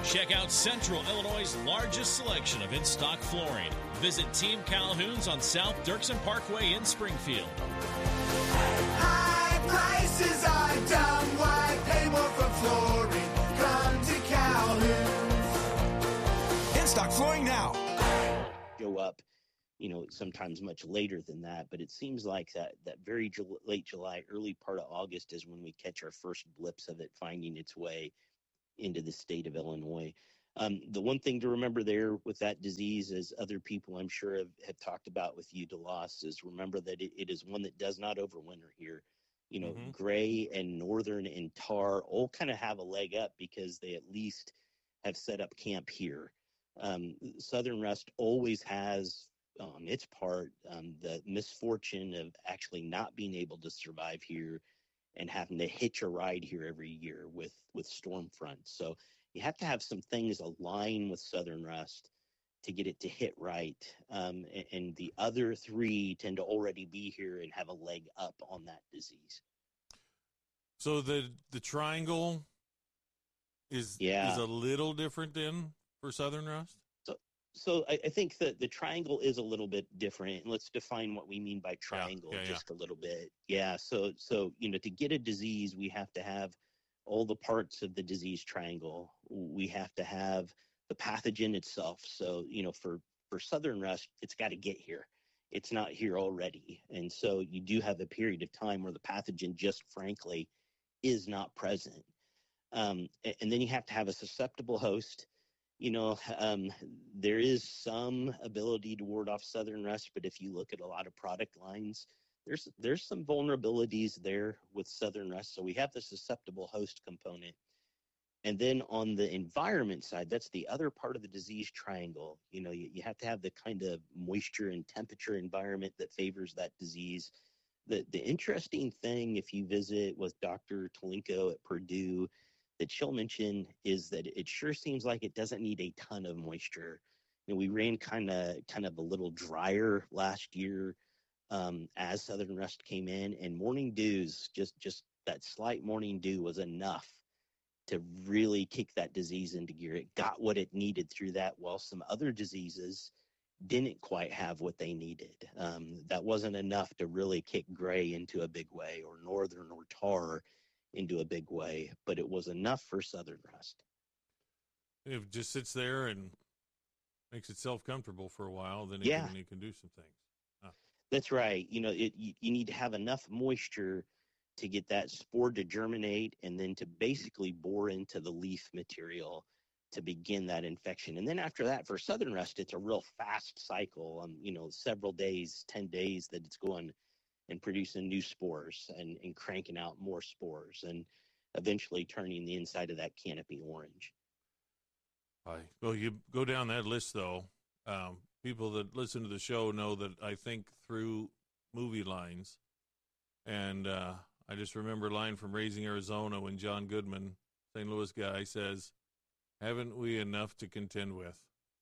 Check out Central Illinois' largest selection of in-stock flooring. Visit Team Calhoun's on South Dirksen Parkway in Springfield. High prices are dumb. Why pay more for flooring? Come to Calhoun's. In-stock flooring now. Go up, sometimes much later than that, but it seems like that very late July, early part of August is when we catch our first blips of it finding its way into the state of Illinois. The one thing to remember there with that disease, as other people I'm sure have talked about with you, DeLoss, is remember that it is one that does not overwinter here. Gray and Northern and Tar all kind of have a leg up because they at least have set up camp here. Southern Rust always has, on its part, the misfortune of actually not being able to survive here and having to hitch a ride here every year with storm fronts. So you have to have some things align with Southern Rust to get it to hit right. And the other three tend to already be here and have a leg up on that disease. So the triangle is a little different then for Southern Rust? So I think that the triangle is a little bit different. And let's define what we mean by triangle just a little bit. Yeah. So to get a disease, we have to have all the parts of the disease triangle. We have to have the pathogen itself. So, for Southern Rust, it's got to get here. It's not here already. And so you do have a period of time where the pathogen just frankly is not present. And then you have to have a susceptible host. There is some ability to ward off Southern Rust, but if you look at a lot of product lines, there's some vulnerabilities there with Southern Rust. So we have the susceptible host component. And then on the environment side, that's the other part of the disease triangle. You have to have the kind of moisture and temperature environment that favors that disease. The interesting thing, if you visit with Dr. Tolenko at Purdue, that she'll mention is that it sure seems like it doesn't need a ton of moisture. We ran kind of a little drier last year as Southern Rust came in, and morning dews, just that slight morning dew was enough to really kick that disease into gear. It got what it needed through that, while some other diseases didn't quite have what they needed. That wasn't enough to really kick Gray into a big way, or Northern or Tar into a big way, but it was enough for Southern Rust. It just sits there and makes itself comfortable for a while, then it can do some things. That's right. You need to have enough moisture to get that spore to germinate and then to basically bore into the leaf material to begin that infection. And then after that, for Southern Rust, it's a real fast cycle. Several days, 10 days that it's going and producing new spores and cranking out more spores and eventually turning the inside of that canopy orange. Well, you go down that list, though. People that listen to the show know that I think through movie lines. And I just remember a line from Raising Arizona when John Goodman, St. Louis guy, says, "Haven't we enough to contend with?"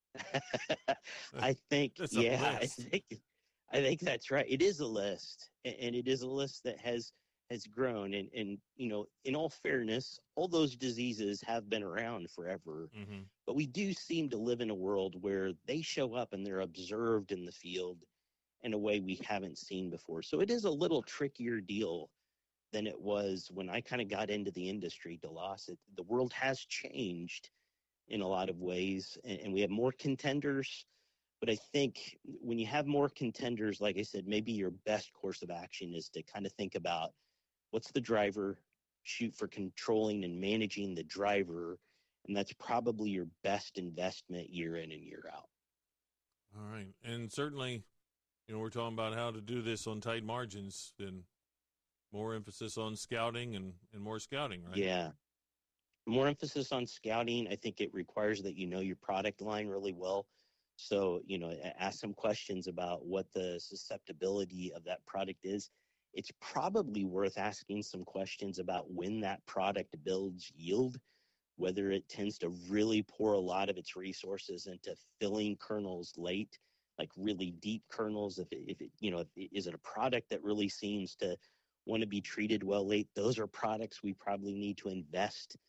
I think that's right. It is a list, and it is a list that has grown. And in all fairness, all those diseases have been around forever. Mm-hmm. But we do seem to live in a world where they show up and they're observed in the field in a way we haven't seen before. So it is a little trickier deal than it was when I kind of got into the industry, DeLoss. The world has changed in a lot of ways, and we have more contenders. But I think when you have more contenders, like I said, maybe your best course of action is to kind of think about what's the driver, shoot for controlling and managing the driver, and that's probably your best investment year in and year out. All right. And certainly, we're talking about how to do this on tight margins, and more emphasis on scouting and more scouting, right? Yeah. More emphasis on scouting. I think it requires that you know your product line really well. So, ask some questions about what the susceptibility of that product is. It's probably worth asking some questions about when that product builds yield, whether it tends to really pour a lot of its resources into filling kernels late, like really deep kernels. If it is it a product that really seems to want to be treated well late? Those are products we probably need to invest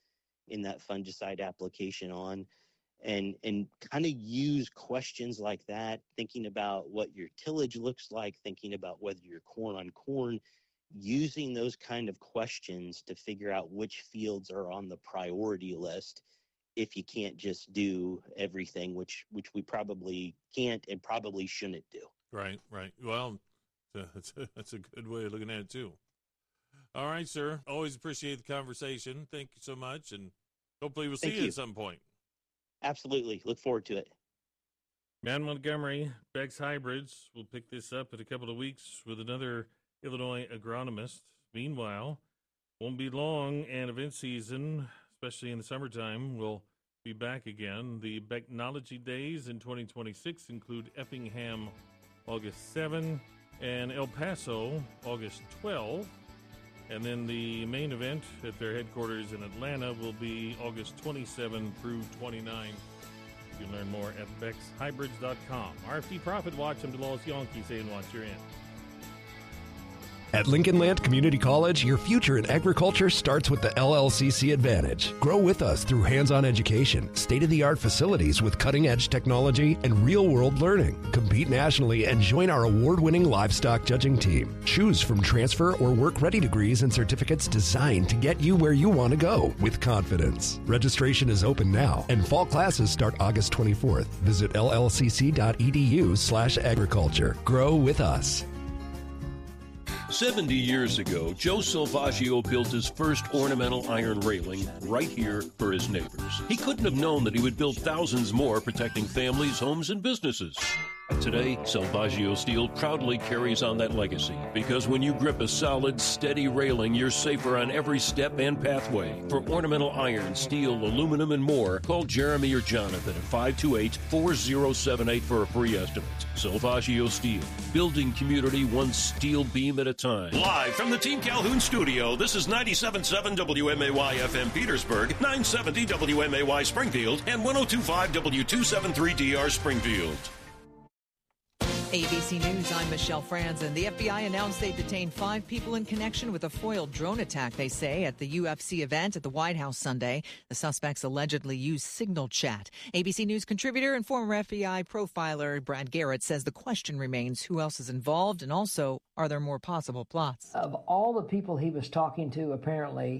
in that fungicide application on, and kind of use questions like that, thinking about what your tillage looks like, thinking about whether you're corn on corn, using those kind of questions to figure out which fields are on the priority list if you can't just do everything, which we probably can't and probably shouldn't do. Right. Well, that's a good way of looking at it, too. All right, sir. Always appreciate the conversation. Thank you so much, and hopefully we'll see you at some point. Absolutely. Look forward to it. Matt Montgomery, Beck's Hybrids. We'll pick this up in a couple of weeks with another Illinois agronomist. Meanwhile, won't be long, and event season, especially in the summertime, will be back again. The Becknology Days in 2026 include Effingham August 7 and El Paso August 12. And then the main event at their headquarters in Atlanta will be August 27 through 29. You can learn more at BecksHybrids.com. RFD Profit Watch. I'm DeLaw's Yankee saying watch your end. At Lincoln Land Community College, your future in agriculture starts with the LLCC Advantage. Grow with us through hands-on education, state-of-the-art facilities with cutting-edge technology, and real-world learning. Compete nationally and join our award-winning livestock judging team. Choose from transfer or work-ready degrees and certificates designed to get you where you want to go with confidence. Registration is open now, and fall classes start August 24th. Visit llcc.edu/agriculture. Grow with us. 70 years ago, Joe Salvaggio built his first ornamental iron railing right here for his neighbors. He couldn't have known that he would build thousands more protecting families, homes, and businesses. Today, Salvaggio Steel proudly carries on that legacy because when you grip a solid, steady railing, you're safer on every step and pathway. For ornamental iron, steel, aluminum, and more, call Jeremy or Jonathan at 528-4078 for a free estimate. Salvaggio Steel, building community one steel beam at a time. Live from the Team Calhoun studio, this is 97.7 WMAY-FM Petersburg, 970 WMAY Springfield, and 102.5 W273DR Springfield. ABC News, I'm Michelle Franzen. The FBI announced they detained 5 people in connection with a foiled drone attack, they say, at the UFC event at the White House Sunday. The suspects allegedly used Signal Chat. ABC News contributor and former FBI profiler Brad Garrett says the question remains who else is involved, and also, are there more possible plots? Of all the people he was talking to, apparently,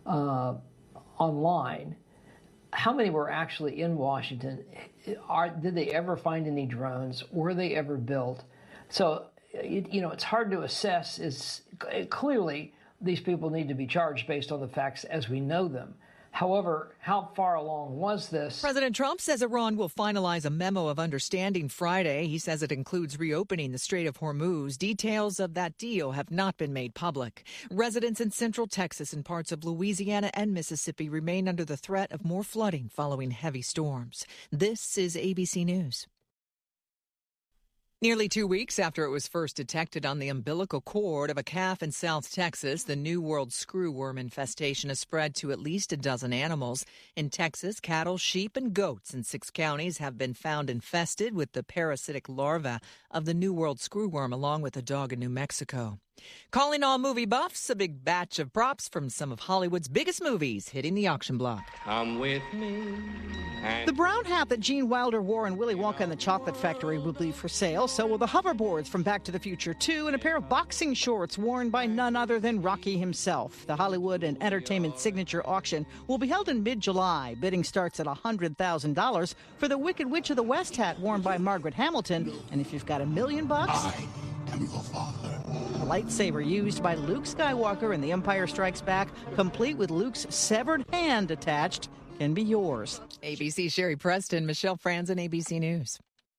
online, how many were actually in Washington? Did they ever find any drones? Were they ever built? So, it's hard to assess. Clearly, these people need to be charged based on the facts as we know them. However, how far along was this? President Trump says Iran will finalize a memo of understanding Friday. He says it includes reopening the Strait of Hormuz. Details of that deal have not been made public. Residents in central Texas and parts of Louisiana and Mississippi remain under the threat of more flooding following heavy storms. This is ABC News. Nearly 2 weeks after it was first detected on the umbilical cord of a calf in South Texas, the New World screwworm infestation has spread to at least a dozen animals. In Texas, cattle, sheep, and goats in 6 counties have been found infested with the parasitic larva of the New World screwworm, along with a dog in New Mexico. Calling all movie buffs, a big batch of props from some of Hollywood's biggest movies hitting the auction block. Come with me. The brown hat that Gene Wilder wore in Willy Wonka and the Chocolate Factory will be for sale. So will the hoverboards from Back to the Future 2 and a pair of boxing shorts worn by none other than Rocky himself. The Hollywood and Entertainment Signature Auction will be held in mid-July. Bidding starts at $100,000 for the Wicked Witch of the West hat worn by Margaret Hamilton. And if you've got $1 million, I am your father. The lightsaber used by Luke Skywalker in The Empire Strikes Back, complete with Luke's severed hand attached, can be yours. ABC Sherry Preston, Michelle Franzen, ABC News.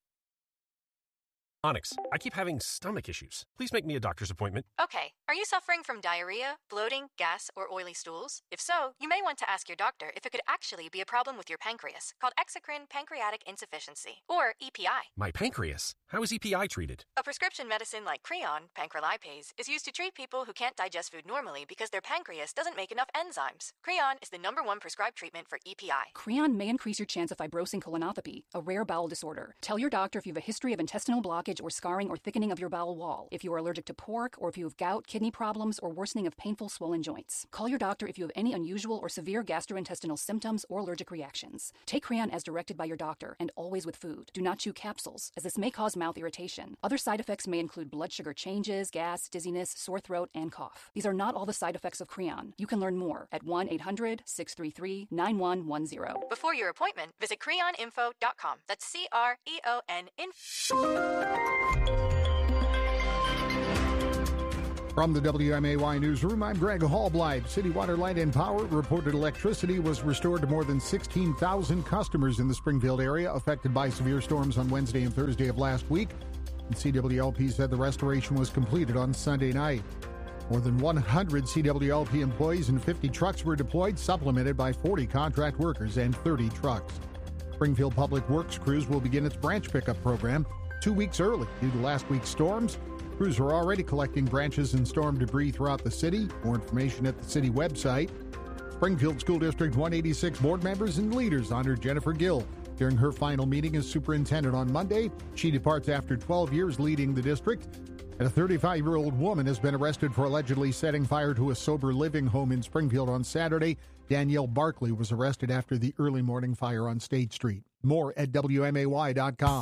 Onyx, I keep having stomach issues. Please make me a doctor's appointment. Okay. Are you suffering from diarrhea, bloating, gas, or oily stools? If so, you may want to ask your doctor if it could actually be a problem with your pancreas, called exocrine pancreatic insufficiency, or EPI. My pancreas? How is EPI treated? A prescription medicine like Creon, pancrelipase, is used to treat people who can't digest food normally because their pancreas doesn't make enough enzymes. Creon is the #1 prescribed treatment for EPI. Creon may increase your chance of fibrosing colonopathy, a rare bowel disorder. Tell your doctor if you have a history of intestinal blockage blockage or scarring or thickening of your bowel wall, if you are allergic to pork, or if you have gout, kidney problems, or worsening of painful swollen joints. Call your doctor if you have any unusual or severe gastrointestinal symptoms or allergic reactions. Take Creon as directed by your doctor and always with food. Do not chew capsules, as this may cause mouth irritation. Other side effects may include blood sugar changes, gas, dizziness, sore throat, and cough. These are not all the side effects of Creon. You can learn more at 1-800-633-9110. Before your appointment, visit creoninfo.com. That's CREON info. From the WMAY Newsroom, I'm Greg Hallblythe. City Water, Light and Power reported electricity was restored to more than 16,000 customers in the Springfield area affected by severe storms on Wednesday and Thursday of last week. And CWLP said the restoration was completed on Sunday night. More than 100 CWLP employees and 50 trucks were deployed, supplemented by 40 contract workers and 30 trucks. Springfield Public Works crews will begin its branch pickup program 2 weeks early due to last week's storms. Crews are already collecting branches and storm debris throughout the city. More information at the city website. Springfield School District 186 board members and leaders honored Jennifer Gill during her final meeting as superintendent on Monday. She departs after 12 years leading the district. And a 35-year-old woman has been arrested for allegedly setting fire to a sober living home in Springfield on Saturday. Danielle Barkley was arrested after the early morning fire on State Street. More at WMAY.com.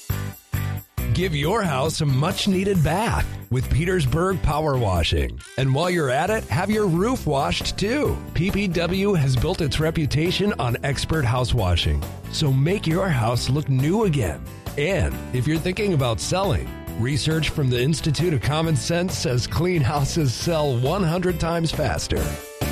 Give your house a much-needed bath with Petersburg Power Washing. And while you're at it, have your roof washed too. PPW has built its reputation on expert house washing. So make your house look new again. And if you're thinking about selling, research from the Institute of Common Sense says clean houses sell 100 times faster.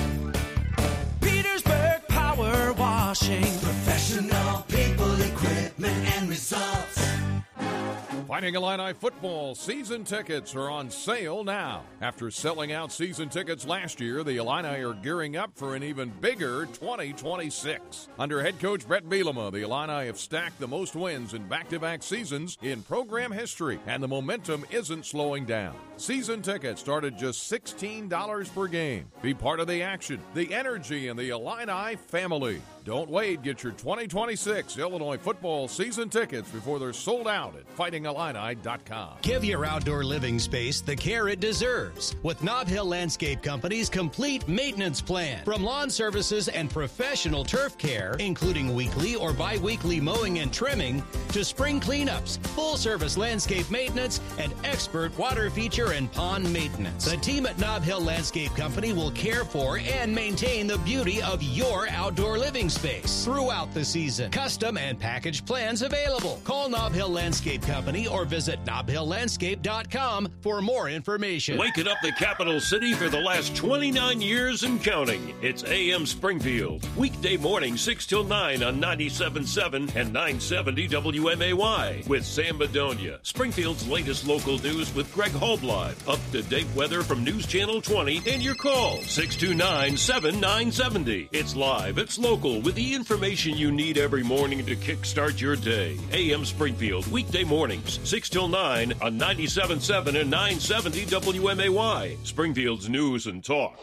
Petersburg Power Washing. Professional people, equipment, and results. Fighting Illini football season tickets are on sale now. After selling out season tickets last year, the Illini are gearing up for an even bigger 2026. Under head coach Brett Bielema, the Illini have stacked the most wins in back-to-back seasons in program history, and the momentum isn't slowing down. Season tickets start at just $16 per game. Be part of the action, the energy, and the Illini family. Don't wait. Get your 2026 Illinois football season tickets before they're sold out at fightingillini.com. Give your outdoor living space the care it deserves with Nob Hill Landscape Company's complete maintenance plan. From lawn services and professional turf care, including weekly or bi-weekly mowing and trimming, to spring cleanups, full-service landscape maintenance, and expert water feature and pond maintenance. The team at Nob Hill Landscape Company will care for and maintain the beauty of your outdoor living space throughout the season. Custom and package plans available. Call Nob Hill Landscape Company or visit nobhilllandscape.com for more information. Waking up the capital city for the last 29 years and counting. It's AM Springfield. Weekday morning 6 till 9 on 97.7 and 970 WMAY with Sam Bedonia. Springfield's latest local news with Greg Hallblythe. Up-to-date weather from News Channel 20 and your call 629-7970. It's live, it's local, with the information you need every morning to kickstart your day. AM Springfield, weekday mornings, 6 till 9 on 97.7 and 970 WMAY. Springfield's News and Talk.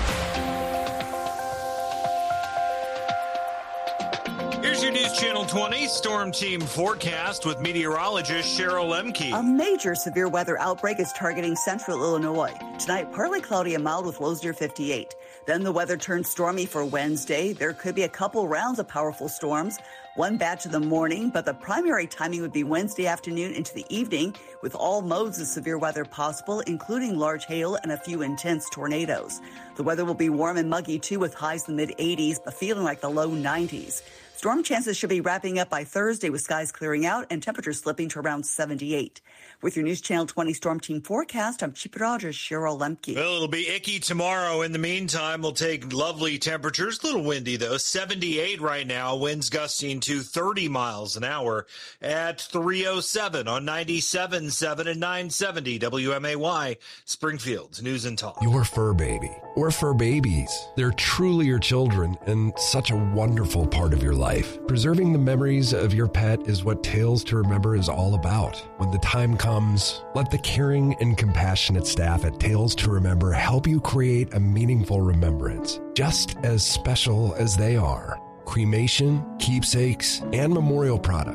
Here's your News Channel 20 Storm Team forecast with meteorologist Cheryl Lemke. A major severe weather outbreak is targeting central Illinois. Tonight, partly cloudy and mild with lows near 58. Then the weather turns stormy for Wednesday. There could be a couple rounds of powerful storms, one batch in the morning, but the primary timing would be Wednesday afternoon into the evening, with all modes of severe weather possible, including large hail and a few intense tornadoes. The weather will be warm and muggy, too, with highs in the mid-80s, but feeling like the low 90s. Storm chances should be wrapping up by Thursday with skies clearing out and temperatures slipping to around 78. With your News Channel 20 Storm Team forecast, I'm meteorologist Cheryl Lemke. Well, it'll be icky tomorrow. In the meantime, we'll take lovely temperatures. A little windy, though. 78 right now. Winds gusting to 30 miles an hour at 3:07 on 97.7 and 970 WMAY. Springfield's News and Talk. Your fur baby or fur babies. They're truly your children and such a wonderful part of your life. Preserving the memories of your pet is what Tales to Remember is all about. When the time comes, let the caring and compassionate staff at Tales to Remember help you create a meaningful remembrance, just as special as they are. Cremation, keepsakes, and memorial products.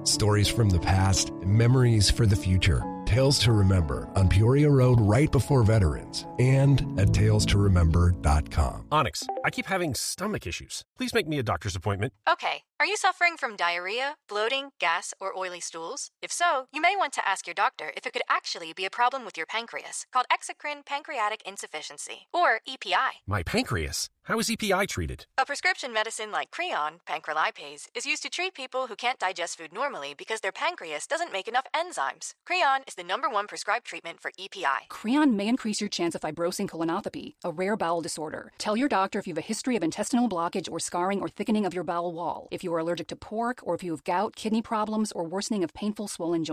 Stories from the past, memories for the future. Tales to Remember on Peoria Road right before Veterans and at talestoremember.com. Onyx, I keep having stomach issues. Please make me a doctor's appointment. Okay, are you suffering from diarrhea, bloating, gas, or oily stools? If so, you may want to ask your doctor if it could actually be a problem with your pancreas, called exocrine pancreatic insufficiency, or EPI. My pancreas? How is EPI treated? A prescription medicine like Creon, pancrelipase, is used to treat people who can't digest food normally because their pancreas doesn't make enough enzymes. Creon is the #1 prescribed treatment for EPI. Creon may increase your chance of fibrosing colonopathy, a rare bowel disorder. Tell your doctor if you have a history of intestinal blockage or scarring or thickening of your bowel wall, if you are allergic to pork, or if you have gout, kidney problems, or worsening of painful swollen joints.